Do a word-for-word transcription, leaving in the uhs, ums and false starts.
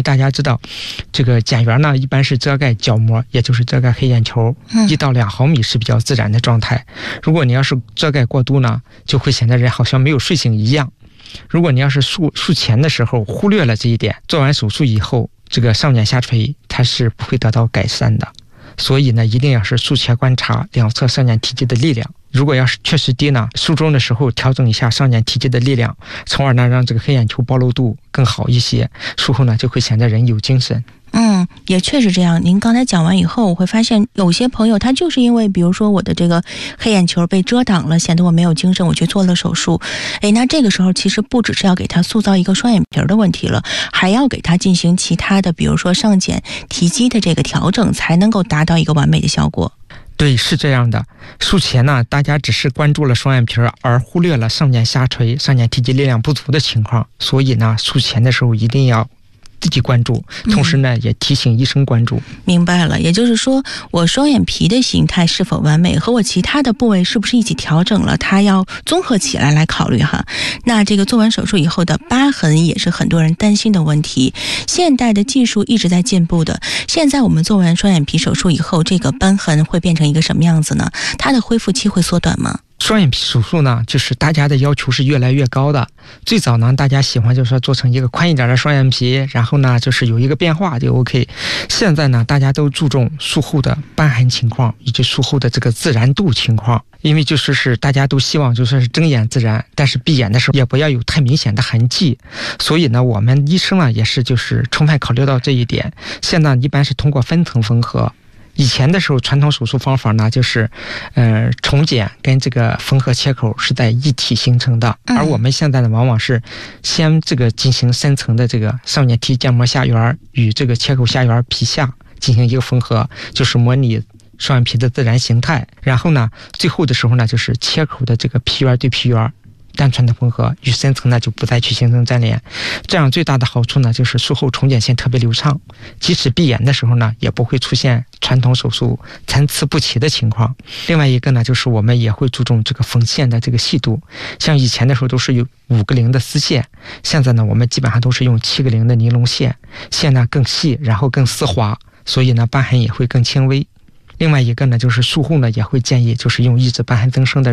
大家知道这个睑缘呢一般是遮盖角膜，也就是遮盖黑眼球一到两毫米是比较自然的状态。如果你要是遮盖过度呢，就会显得人好像没有睡醒一样。如果你要是术术前的时候忽略了这一点，做完手术以后这个上睑下垂它是不会得到改善的。所以呢一定要是术前观察两侧上睑提肌的力量，如果要是确实低呢，术中的时候调整一下上睑提肌的力量，从而呢让这个黑眼球暴露度更好一些，术后呢就会显得人有精神。 嗯，也确实这样。您刚才讲完以后，我会发现有些朋友他就是因为比如说我的这个黑眼球被遮挡了，显得我没有精神，我去做了手术。诶，那这个时候其实不只是要给他塑造一个双眼皮的问题了，还要给他进行其他的比如说上睑提肌的这个调整，才能够达到一个完美的效果。 对，是这样的。术前呢大家只是关注了双眼皮而忽略了上睑下垂上睑提肌力量不足的情况，所以呢术前的时候一定要自己关注，同时呢、嗯、也提醒医生关注。 明白了，也就是说我双眼皮的形态是否完美和我其他的部位是不是一起调整了，它要综合起来来考虑哈。那这个做完手术以后的疤痕也是很多人担心的问题，现代的技术一直在进步的，现在我们做完双眼皮手术以后，这个瘢痕会变成一个什么样子呢？它的恢复期会缩短吗？ 双眼皮手术呢就是大家的要求是越来越高的。最早呢大家喜欢就是说做成一个宽一点的双眼皮，然后呢就是有一个变化就 OK。 现在呢大家都注重术后的瘢痕情况以及术后的这个自然度情况，因为就是是大家都希望就说是睁眼自然，但是闭眼的时候也不要有太明显的痕迹，所以呢我们医生呢也是就是充分考虑到这一点。现在一般是通过分层缝合，以前的时候传统手术方法呢就是呃重睑跟这个缝合切口是在一体形成的，而我们现在呢往往是先这个进行深层的这个上睑提肌腱膜下缘与这个切口下缘皮下进行一个缝合，就是模拟双眼皮的自然形态，然后呢最后的时候呢就是切口的这个皮缘对皮缘单纯的缝合，与深层呢就不再去形成粘连。这样最大的好处呢就是术后重睑线特别流畅，即使闭眼的时候呢也不会出现传统手术参差不齐的情况。另外一个呢就是我们也会注重这个缝线的这个细度，像以前的时候都是有五个零的丝线，现在呢我们基本上都是用七个零的尼龙线，线呢更细然后更丝滑，所以呢瘢痕也会更轻微。另外一个呢就是术后呢也会建议就是用抑制瘢痕增生的